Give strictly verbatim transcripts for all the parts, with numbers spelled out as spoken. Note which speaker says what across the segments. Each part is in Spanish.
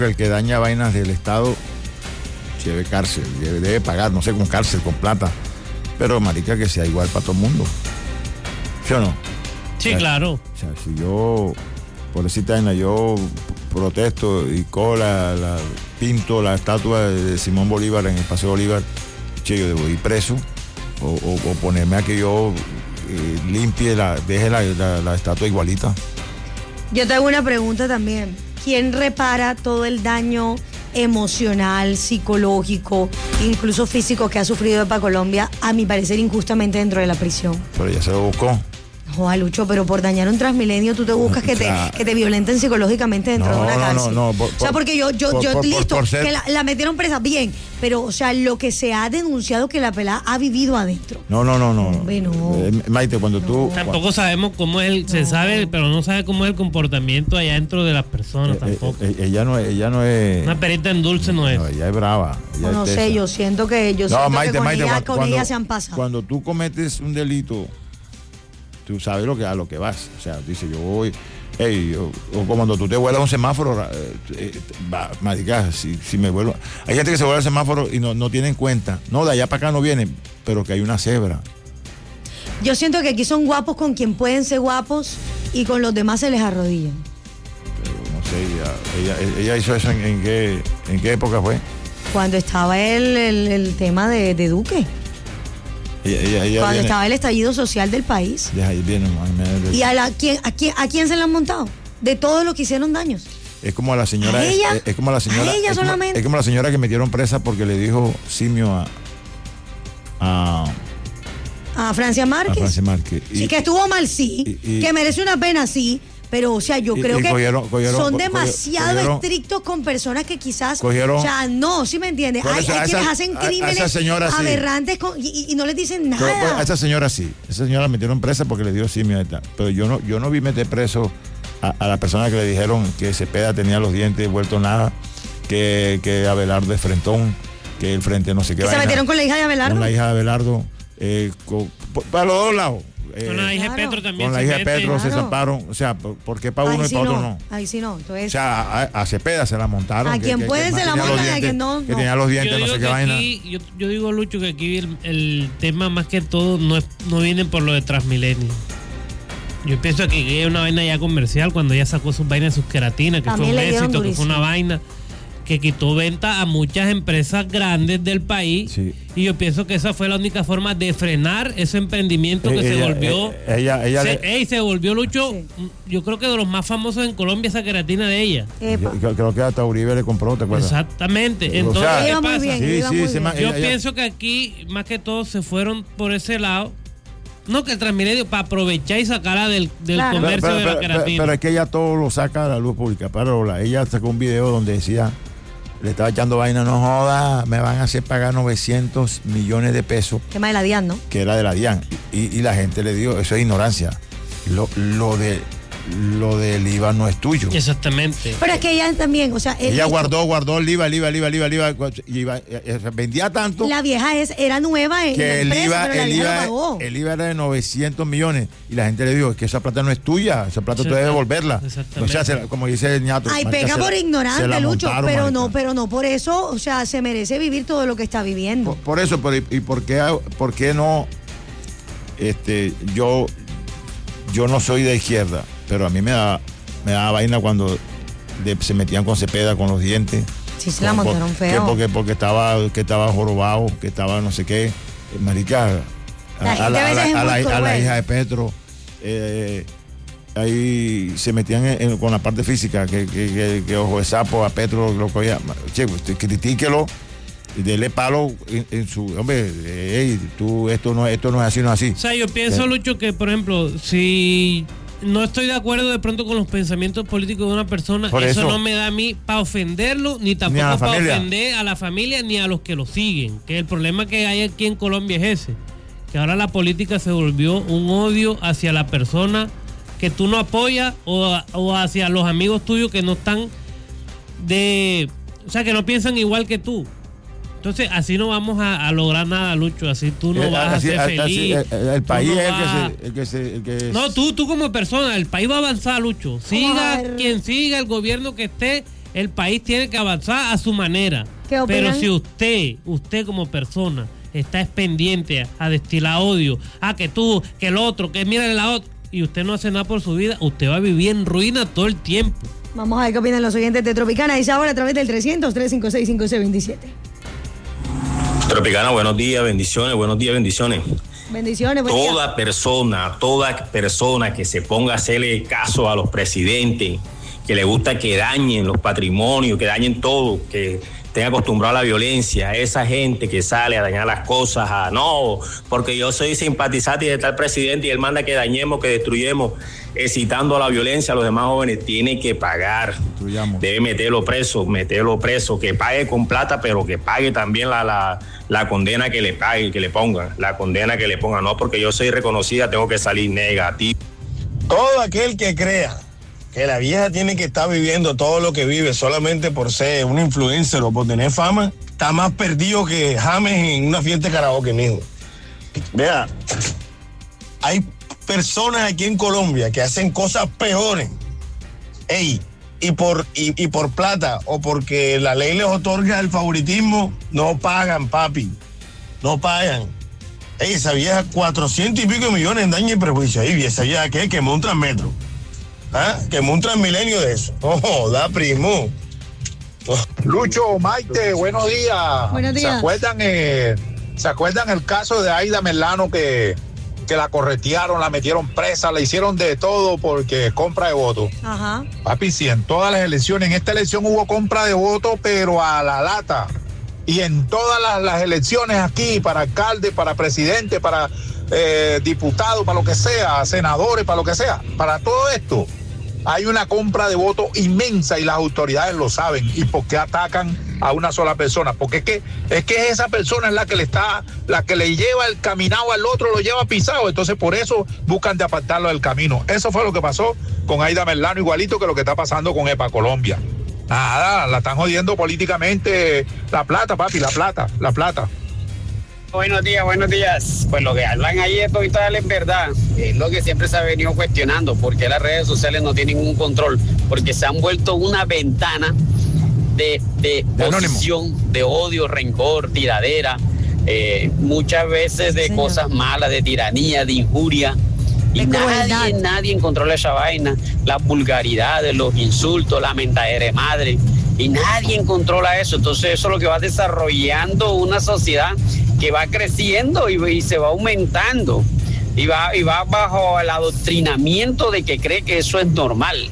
Speaker 1: El que daña vainas del Estado lleve cárcel, debe, debe pagar, no sé, con cárcel, con plata. Pero, marica, que sea igual para todo el mundo. ¿Sí o no?
Speaker 2: Sí,
Speaker 1: o sea,
Speaker 2: claro.
Speaker 1: O sea, si yo, por decirte vaina, yo protesto y cola, la, pinto la estatua de Simón Bolívar en el Paseo Bolívar, che, yo debo ir preso o, o, o ponerme a que yo eh, limpie, la, deje la, la, la estatua igualita.
Speaker 3: Yo te hago una pregunta también. ¿Quién repara todo el daño emocional, psicológico, incluso físico que ha sufrido EPA Colombia, a mi parecer injustamente dentro de la prisión?
Speaker 1: Pero ya se lo buscó.
Speaker 3: Joder, Lucho, pero por dañar un Transmilenio tú te buscas que, o sea, te, que te violenten psicológicamente dentro
Speaker 1: no,
Speaker 3: de una
Speaker 1: no,
Speaker 3: cárcel.
Speaker 1: No, no, por,
Speaker 3: o sea, porque yo, yo,
Speaker 1: por,
Speaker 3: yo
Speaker 1: por,
Speaker 3: listo,
Speaker 1: por ser...
Speaker 3: que la, la metieron presa, bien, pero, o sea, lo que se ha denunciado que la pelada ha vivido adentro.
Speaker 1: No, no, no, no.
Speaker 3: Hombre, no.
Speaker 1: Eh, Maite, cuando
Speaker 3: no.
Speaker 1: tú...
Speaker 2: Tampoco
Speaker 1: cuando...
Speaker 2: sabemos cómo es el, no. se sabe, pero no sabe cómo es el comportamiento allá dentro de las personas, eh, tampoco.
Speaker 1: Eh, ella no es, ella no es...
Speaker 2: Una perita en dulce no es.
Speaker 1: No, ella es brava. Ella
Speaker 3: no, no
Speaker 1: es
Speaker 3: sé, yo siento que, yo
Speaker 1: no,
Speaker 3: siento
Speaker 1: Maite,
Speaker 3: que con,
Speaker 1: Maite,
Speaker 3: ella,
Speaker 1: cuando,
Speaker 3: con
Speaker 1: cuando,
Speaker 3: ella se han pasado.
Speaker 1: Cuando tú cometes un delito, tú sabes lo que, a lo que vas. O sea, dice, yo voy, hey, o, o cuando tú te vuelas a un semáforo, eh, eh, va, marica, si, si me vuelvo. Hay gente que se vuelve al semáforo y no, no tiene en cuenta. No, de allá para acá no viene, pero que hay una cebra.
Speaker 3: Yo siento que aquí son guapos con quien pueden ser guapos y con los demás se les arrodillan.
Speaker 1: Pero no sé, ella, ella, ella hizo eso en, en, qué, en qué época fue.
Speaker 3: Cuando estaba el, el, el tema de, de Duque.
Speaker 1: Ella, ella, ella
Speaker 3: Cuando
Speaker 1: viene,
Speaker 3: estaba el estallido social del país.
Speaker 1: De ahí viene, man, de...
Speaker 3: ¿Y a, la, ¿quién, a, quién, a quién se le han montado? De todos los que hicieron daños.
Speaker 1: Es como a la señora.
Speaker 3: ¿A ella?
Speaker 1: Es, es como a la señora.
Speaker 3: ¿A ella
Speaker 1: es como,
Speaker 3: solamente?
Speaker 1: es como la señora que metieron presa porque le dijo simio a. a
Speaker 3: a Francia Márquez.
Speaker 1: A Francia Márquez.
Speaker 3: Y, sí, que estuvo mal, sí. Y, y, que merece una pena, sí. Pero, o sea, yo
Speaker 1: y,
Speaker 3: creo
Speaker 1: y
Speaker 3: que
Speaker 1: cogieron, cogieron,
Speaker 3: son
Speaker 1: cogieron,
Speaker 3: demasiado
Speaker 1: cogieron,
Speaker 3: estrictos con personas que quizás...
Speaker 1: Cogieron,
Speaker 3: o sea, no, ¿sí me entiendes? Hay, hay quienes hacen crímenes aberrantes con, y, y no les dicen nada.
Speaker 1: Pero, a esa señora sí. Esa señora la metieron presa porque le dio simio y tal. Pero yo no, yo no vi meter preso a, a la persona que le dijeron que Cepeda tenía los dientes vueltos nada, que, que Abelardo es frentón, que el frente no sé qué.
Speaker 3: ¿Que se metieron con la hija de Abelardo?
Speaker 1: Con la hija de Abelardo. Eh, con, para los dos lados.
Speaker 2: Eh, con la hija de Petro también.
Speaker 1: Con la hija de Petro se zamparon. O sea, ¿por qué para uno y para otro no?
Speaker 3: Ahí sí no. Entonces,
Speaker 1: o sea, a, a Cepeda se la montaron.
Speaker 3: A
Speaker 1: que,
Speaker 3: quien
Speaker 1: que,
Speaker 3: puede
Speaker 1: que
Speaker 3: se la montan, a quien no.
Speaker 1: Que tenía los dientes, no sé qué vaina.
Speaker 2: Aquí, yo, yo digo, Lucho, que aquí el, el tema más que todo no, es, no viene por lo de Transmilenio. Yo pienso que es una vaina ya comercial cuando ella sacó sus vainas, sus queratinas, que
Speaker 3: también
Speaker 2: fue un éxito, que fue una vaina que quitó venta a muchas empresas grandes del país. Sí. Y yo pienso que esa fue la única forma de frenar ese emprendimiento que
Speaker 1: ella,
Speaker 2: se volvió.
Speaker 1: Ella, ella, ella
Speaker 2: se,
Speaker 1: le...
Speaker 2: ey, se volvió, Lucho, sí. Yo creo que de los más famosos en Colombia, esa queratina de ella.
Speaker 1: Yo, yo creo que hasta Uribe le compró, ¿te acuerdas?
Speaker 2: Exactamente. Entonces,
Speaker 1: o sea,
Speaker 2: ¿qué pasa?
Speaker 3: Bien,
Speaker 1: sí, sí,
Speaker 3: sí,
Speaker 2: yo
Speaker 1: ella,
Speaker 2: pienso
Speaker 1: ella...
Speaker 2: que aquí, más que todo, se fueron por ese lado. No, que el Transmilenio, para aprovechar y sacarla del, del claro. comercio
Speaker 1: pero, pero,
Speaker 2: de la
Speaker 1: pero,
Speaker 2: queratina.
Speaker 1: Pero, pero es que ella todo lo saca a la luz pública. Pero ella sacó un video donde decía... Le estaba echando vaina, no joda, me van a hacer pagar novecientos millones de pesos.
Speaker 3: Tema de la DIAN, ¿no?
Speaker 1: Que era de la DIAN. Y, y la gente le dio, eso es ignorancia. Lo, lo de lo del I V A no es tuyo.
Speaker 2: Exactamente.
Speaker 3: Pero es que ella también, o sea...
Speaker 1: Ella guardó, guardó el I V A, el I V A, el I V A, el I V A, el I V A, y iba, eh, vendía tanto...
Speaker 3: La vieja es, era nueva en
Speaker 1: que
Speaker 3: la empresa,
Speaker 1: el I V A,
Speaker 3: pero la
Speaker 1: el,
Speaker 3: vieja
Speaker 1: I V A,
Speaker 3: lo pagó.
Speaker 1: El I V A era de novecientos millones. Y la gente le dijo, es que esa plata no es tuya, esa plata tú debes devolverla.
Speaker 2: Exactamente.
Speaker 1: O sea, se, como dice el ñato...
Speaker 3: Ay,
Speaker 1: marica,
Speaker 3: pega por
Speaker 1: la,
Speaker 3: ignorante, Lucho,
Speaker 1: montaron,
Speaker 3: pero
Speaker 1: marica.
Speaker 3: no, pero no por eso, o sea, se merece vivir todo lo que está viviendo.
Speaker 1: Por, por eso, pero ¿y, y por qué, por qué no? Este, yo, yo no soy de izquierda, pero a mí me da, me da vaina cuando de, se metían con Cepeda, con los dientes.
Speaker 3: Sí, se la montaron
Speaker 1: por,
Speaker 3: feo.
Speaker 1: Porque, porque estaba, que estaba jorobado, que estaba no sé qué. Marica, a la, a la, a la, a la, a la hija de Petro. Eh, ahí se metían en, en, con la parte física, que, que, que, que ojo de sapo a Petro lo cogía. Che, usted critíquelo, dele palo en, en su. Hombre, hey, tú, esto no, esto no es así, no es así.
Speaker 2: O sea, yo pienso, Lucho, que por ejemplo, si no estoy de acuerdo de pronto con los pensamientos políticos de una persona, eso, eso no me da a mí para ofenderlo, ni tampoco para ofender a la familia, ni a los que lo siguen. Que el problema que hay aquí en Colombia es ese, que ahora la política se volvió un odio hacia la persona que tú no apoyas o, o hacia los amigos tuyos que no están de, o sea, que no piensan igual que tú. Entonces, así no vamos a, a lograr nada, Lucho. Así tú no
Speaker 1: eh,
Speaker 2: vas
Speaker 1: así,
Speaker 2: a ser feliz.
Speaker 1: Así, el, el país
Speaker 2: no
Speaker 1: es
Speaker 2: vas...
Speaker 1: el que se... El que se el que
Speaker 2: no, tú, tú como persona, el país va a avanzar, Lucho. Siga quien siga, el gobierno que esté, El país tiene que avanzar a su manera. Pero si usted, usted como persona, está pendiente a destilar odio, a que tú, que el otro, que mira la otra, y usted no hace nada por su vida, usted va a vivir en ruina todo el tiempo.
Speaker 3: Vamos a ver qué opinan los oyentes de Tropicana. Dice ahora a través del trescientos, trescientos cincuenta y seis, cincuenta y seis veintisiete.
Speaker 4: Tropicana, buenos días, bendiciones, buenos días, bendiciones.
Speaker 3: Bendiciones.
Speaker 4: Toda
Speaker 3: día.
Speaker 4: persona, toda persona que se ponga a hacerle caso a los presidentes, que le gusta que dañen los patrimonios, que dañen todo, que estén acostumbrados a la violencia, esa gente que sale a dañar las cosas, a no, porque yo soy simpatizante de tal presidente y él manda que dañemos, que destruyemos, excitando a la violencia a los demás jóvenes, tiene que pagar. Destruyamos. Debe meterlo preso, meterlo preso, que pague con plata, pero que pague también la, la, la condena que le pague, que le pongan, la condena que le pongan, no porque yo soy reconocida, tengo que salir negativo.
Speaker 5: Todo aquel que crea que la vieja tiene que estar viviendo todo lo que vive solamente por ser un influencer o por tener fama, está más perdido que James en una fiesta de karaoke, mijo. Vea, hay personas aquí en Colombia que hacen cosas peores. Ey, y por, y, y por plata o porque la ley les otorga el favoritismo, no pagan, papi. No pagan. Ey, esa vieja, cuatrocientos y pico de millones en daño y perjuicio. Ey, esa vieja, ¿qué? Que monta metro. ¿Ah? Que un transmilenio de eso. Oh, da primo.
Speaker 6: Oh. Lucho, Maite, buenos días.
Speaker 3: Buenos días.
Speaker 6: ¿Se acuerdan, eh, ¿se acuerdan el caso de Aida Merlano que, que la corretearon, la metieron presa, la hicieron de todo porque compra de votos?
Speaker 3: Ajá.
Speaker 6: Papi, si en todas las elecciones, en esta elección hubo compra de votos, pero a la lata. Y en todas las, las elecciones aquí, para alcalde, para presidente, para eh, diputado, para lo que sea, senadores, para lo que sea, para todo esto. Hay una compra de votos inmensa y las autoridades lo saben. ¿Y por qué atacan a una sola persona? Porque es que, es que esa persona es la que le está, la que le lleva el caminado al otro, lo lleva pisado. Entonces por eso buscan de apartarlo del camino. Eso fue lo que pasó con Aida Merlano, igualito que lo que está pasando con EPA Colombia. Nada, la están jodiendo políticamente. La plata, papi, la plata, la plata.
Speaker 7: Buenos días, buenos días. Pues lo que hablan ahí es todo y tal es verdad. Es lo que siempre se ha venido cuestionando, porque las redes sociales no tienen un control, porque se han vuelto una ventana de, de, de posición, anónimo, de odio, rencor, tiradera, eh, muchas veces de Señor. cosas malas, de tiranía, de injuria. Y nadie, nadie controla esa vaina, las vulgaridades, los insultos, la mentadera de madre, y nadie controla eso. Entonces eso es lo que va desarrollando una sociedad que va creciendo y, y se va aumentando, y va, y va bajo el adoctrinamiento de que cree que eso es normal.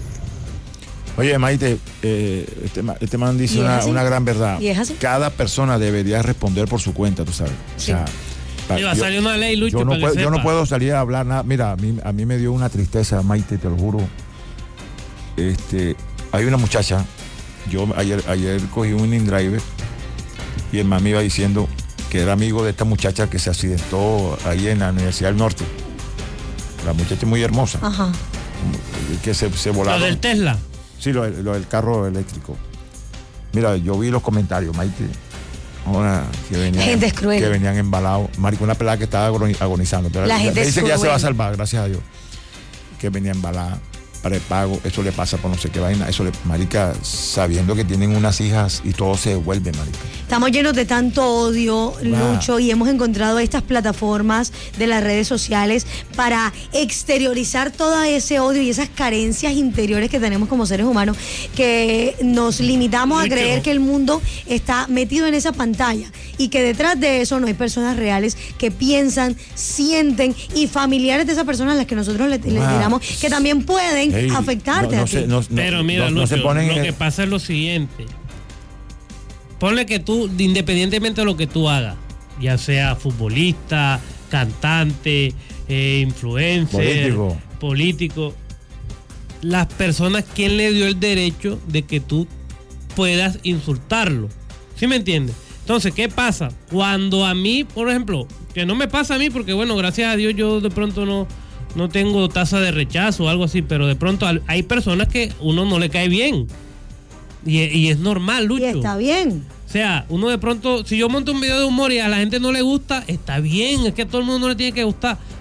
Speaker 1: Oye, Maite, eh, este, este man dice una, una gran verdad.
Speaker 3: ¿Y es así?
Speaker 1: Cada persona debería responder por su cuenta, tú sabes.
Speaker 3: Sí.
Speaker 1: O sea,
Speaker 2: Y va a salir una ley, Lucho,
Speaker 1: yo no,
Speaker 2: para
Speaker 1: puedo,
Speaker 2: que
Speaker 1: yo no
Speaker 2: sepa.
Speaker 1: puedo salir a hablar nada. Mira, a mí, a mí me dio una tristeza, Maite, te lo juro. Este, hay una muchacha, yo ayer, ayer cogí un InDriver y el man me iba diciendo que era amigo de esta muchacha que se accidentó ahí en la Universidad del Norte. La muchacha es muy hermosa.
Speaker 3: Ajá.
Speaker 1: Que se, se volaron.
Speaker 2: ¿Lo del Tesla?
Speaker 1: Sí, lo, lo del carro eléctrico. Mira, yo vi los comentarios, Maite. Ahora, que venían,
Speaker 3: gente es cruel.
Speaker 1: Que venían embalados. Marico, una pelada que estaba agonizando. Pero
Speaker 3: La
Speaker 1: ya,
Speaker 3: gente
Speaker 1: dice
Speaker 3: es
Speaker 1: que ya
Speaker 3: cruel.
Speaker 1: se va a salvar, gracias a Dios. Que venía embalada, prepago, eso le pasa por no sé qué vaina. Eso le, marica, sabiendo que tienen unas hijas y todo se devuelve, marica.
Speaker 3: Estamos llenos de tanto odio,
Speaker 1: Ah.
Speaker 3: Lucho, y hemos encontrado estas plataformas de las redes sociales para exteriorizar todo ese odio y esas carencias interiores que tenemos como seres humanos, que nos limitamos a
Speaker 2: Lucho.
Speaker 3: creer que el mundo está metido en esa pantalla y que detrás de eso no hay personas reales que piensan, sienten, y familiares de esas personas a las que nosotros les, les
Speaker 1: Ah.
Speaker 3: diramos que también pueden
Speaker 1: Ey,
Speaker 3: afectarte
Speaker 1: no, no
Speaker 3: a ti.
Speaker 1: se- no-
Speaker 2: Pero
Speaker 1: no-
Speaker 2: mira,
Speaker 1: no- no
Speaker 2: Lucho,
Speaker 1: se ponen
Speaker 2: lo
Speaker 1: en-
Speaker 2: que pasa es lo siguiente. Ponle que tú, independientemente de lo que tú hagas, ya sea futbolista, cantante, eh, influencer,
Speaker 1: Político.
Speaker 2: político, las personas, ¿quién le dio el derecho de que tú puedas insultarlo? ¿Sí me entiendes? Entonces, ¿qué pasa? Cuando a mí, por ejemplo, que no me pasa a mí, porque bueno, gracias a Dios yo de pronto no, no tengo tasa de rechazo o algo así, pero de pronto hay personas que uno no le cae bien. Y, y es normal, Lucho.
Speaker 3: Y está bien.
Speaker 2: O sea, uno de pronto, si yo monto un video de humor y a la gente no le gusta, está bien, es que a todo el mundo no le tiene que gustar.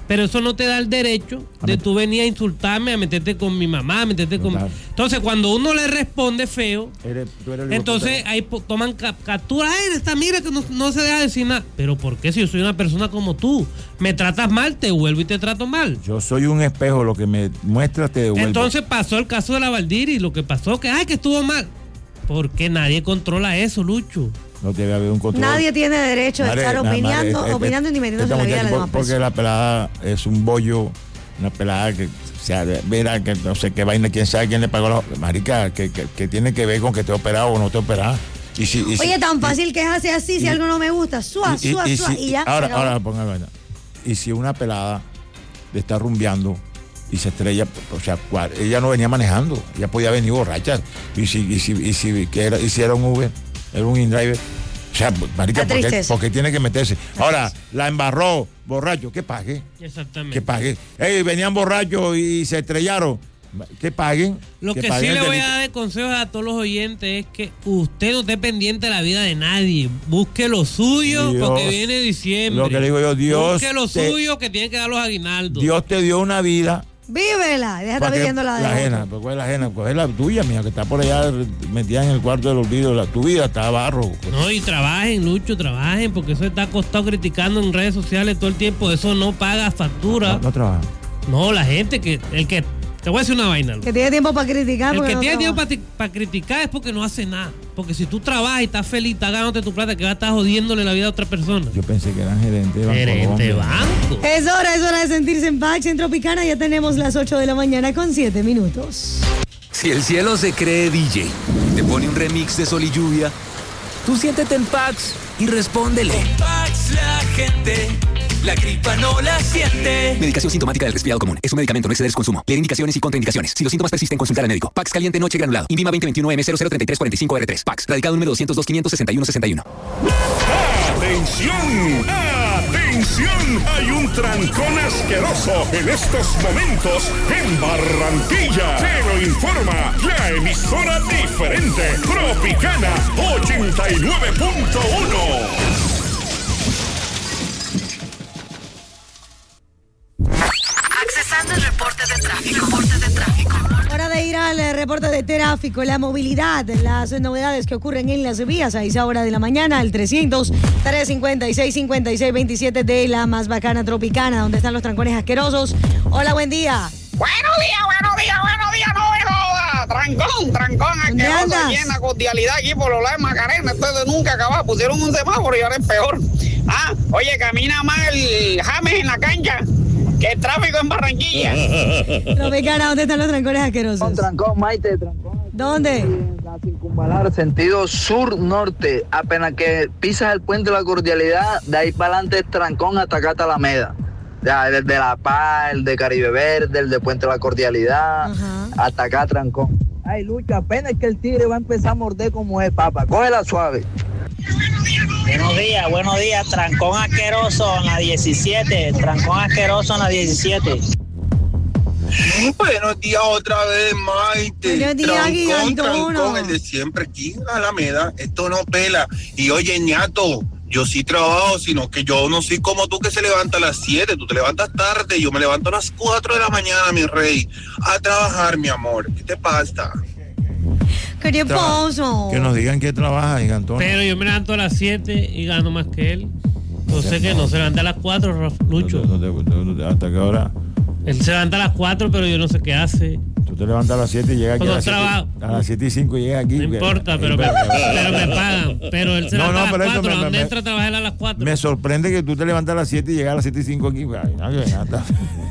Speaker 2: Pero eso no te da el derecho de tú venir a insultarme, a meterte con mi mamá, a meterte con... Entonces, cuando uno le responde feo, eres, eres entonces ahí po- toman cap- captura. Ay, esta mira que no, no se deja decir nada. Pero ¿por qué si yo soy una persona como tú? Me tratas mal, te vuelvo y te trato mal.
Speaker 1: Yo soy un espejo, lo que me muestras te devuelvo.
Speaker 2: Entonces pasó el caso de la Valdiri, lo que pasó que, ay, que estuvo mal. ¿Por qué nadie controla eso, Lucho?
Speaker 1: No debe haber un control.
Speaker 3: Nadie tiene derecho de estar opinando, es, es, opinando ni metiéndose en la vida de las demás
Speaker 1: personas. Porque la pelada es un bollo, una pelada que, o sea, mira, que no sé qué vaina, quién sabe quién le pagó la marica, que, que, que tiene que ver con que te he operado o no te he operado. Y si, y
Speaker 3: Oye,
Speaker 1: si,
Speaker 3: tan
Speaker 1: y,
Speaker 3: fácil que es hacer así, y, si algo no me gusta, suá,
Speaker 1: y,
Speaker 3: suá,
Speaker 1: y,
Speaker 3: suá,
Speaker 1: y,
Speaker 3: y ya.
Speaker 1: Ahora, ahora, ponga vaina. Y si una pelada le está rumbeando y se estrella, o sea, ella no venía manejando, ella podía venir borracha. Y si, y si, y si, que era, y si era un Uber, era un in-driver. O sea, marica, ¿por qué, ¿por qué tiene que meterse? Ahora, la embarró, borracho, ¿qué pague?
Speaker 2: Exactamente.
Speaker 1: Que pague. Ey, venían borrachos y se estrellaron. Que paguen.
Speaker 2: Lo que,
Speaker 1: que
Speaker 2: sí
Speaker 1: paguen
Speaker 2: le voy a dar de consejos a todos los oyentes es que usted no esté pendiente de la vida de nadie. Busque lo suyo, Dios, porque viene diciembre.
Speaker 1: Lo que le digo yo, Dios.
Speaker 2: Busque lo te, suyo, que tiene que dar los aguinaldos.
Speaker 1: Dios te dio una vida.
Speaker 3: Vívela, deja de estar viviendo la de
Speaker 1: la ajena, pues ¿cuál es la ajena? Pues es la tuya, mía, que está por allá metida en el cuarto del olvido. La, tu vida está barro. Pues.
Speaker 2: No, y trabajen, Lucho, trabajen, porque eso está acostado criticando en redes sociales todo el tiempo. Eso no paga factura.
Speaker 1: No, no trabaja.
Speaker 2: No, la gente que, el que, te voy a decir una vaina. Lucho.
Speaker 3: Que tiene tiempo para criticar.
Speaker 2: El que
Speaker 3: no
Speaker 2: tiene
Speaker 3: trabaja.
Speaker 2: tiempo para criticar es porque no hace nada. Porque si tú trabajas y estás feliz, estás ganándote tu plata, que vas a estar jodiéndole la vida a otra persona.
Speaker 1: Yo pensé que eran gerentes de banco.
Speaker 2: Gerente de banco.
Speaker 3: Es hora, es hora de sentirse en paz. En Tropicana ya tenemos las ocho de la mañana con siete minutos.
Speaker 8: Si el cielo se cree D J y te pone un remix de Sol y Lluvia, tú siéntete en Pax y respóndele.
Speaker 9: Con Pax la gente, la gripa no la siente.
Speaker 8: Medicación sintomática del resfriado común. Es un medicamento, no exceder su consumo. Leer indicaciones y contraindicaciones. Si los síntomas persisten, consultar al médico. Pax caliente noche granulado. Invima veinte veintiuno M cero cero treinta y tres cuarenta y cinco R tres. Pax. Radicado número doscientos dos quinientos sesenta y uno sesenta y uno.
Speaker 10: ¡Atención! ¡Atención! Hay un trancón asqueroso en estos momentos en Barranquilla. Te lo informa la emisora diferente. Tropicana ochenta y nueve punto uno.
Speaker 11: Accesando el reporte de tráfico. Reporte de tráfico.
Speaker 3: Hora de ir al eh, reporte de tráfico, la movilidad, las novedades que ocurren en las vías a esa hora de la mañana, al trescientos, trescientos cincuenta y seis, cincuenta y seis veintisiete de la más bacana Tropicana, donde están los trancones asquerosos. Hola, buen día.
Speaker 7: Buenos días, buenos días, buenos días, no me jodas. Trancón, trancón asqueroso aquí en la cordialidad aquí por los lados de Macarena. Esto de nunca acabar. Pusieron un semáforo y ahora es peor. Ah, oye, camina más el James en la cancha que el tráfico en Barranquilla.
Speaker 3: Tropicana, ¿dónde están los trancones asquerosos?
Speaker 12: Trancón, trancón, Maite, trancón.
Speaker 3: ¿Dónde?
Speaker 12: En la circunvalar, sentido sur-norte. Apenas que pisas el puente de la cordialidad, de ahí para adelante es trancón hasta acá hasta Alameda. Ya, el de La Paz, el de Caribe Verde, el de Puente de la Cordialidad, uh-huh. Hasta acá trancón. Ay, Lucho, apenas que el tigre va a empezar a morder como es, papá. Cógela suave.
Speaker 13: Buenos días, buenos días. Trancón asqueroso en la diecisiete. Trancón asqueroso en la diecisiete.
Speaker 14: Buenos días otra vez, Maite.
Speaker 3: Buenos días,
Speaker 14: trancón,
Speaker 3: gigantono.
Speaker 14: trancón, el de siempre aquí en Alameda. Esto no pela. Y oye, ñato, yo sí trabajo, sino que yo no soy como tú que se levanta a las siete. Tú te levantas tarde, yo me levanto a las cuatro de la mañana, mi rey, a trabajar, mi amor. ¿Qué te pasa?
Speaker 3: ¿Qué te pasa?
Speaker 1: Que nos digan que trabaja, gigantón.
Speaker 2: Pero yo me levanto a las siete y gano más que él. No sé qué, no se levanta a las cuatro, Lucho.
Speaker 1: ¿Hasta qué hora?
Speaker 2: Él se levanta a las cuatro, pero yo no sé qué hace.
Speaker 1: Tú te levantas a las siete y llegas aquí a las,
Speaker 2: trabajo,
Speaker 1: siete, a las siete y cinco y llegas aquí.
Speaker 2: No importa, pero, pero, me, pero me pagan. Pero él se
Speaker 1: no,
Speaker 2: levanta
Speaker 1: no,
Speaker 2: a las cuatro,
Speaker 1: me,
Speaker 2: ¿dónde
Speaker 1: me,
Speaker 2: entra a trabajar a las cuatro?
Speaker 1: Me sorprende que tú te levantas a las siete y llegas a las siete y cinco aquí.